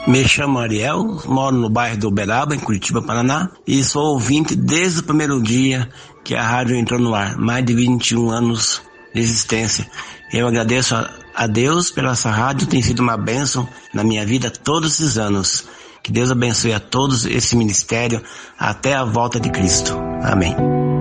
Me chamo Ariel, moro no bairro do Uberaba, em Curitiba, Paraná, e sou ouvinte desde o primeiro dia que a rádio entrou no ar, mais de 21 anos de existência. Eu agradeço a Deus pela essa rádio, tem sido uma bênção na minha vida todos esses anos. Que Deus abençoe a todos esse ministério até a volta de Cristo. Amém.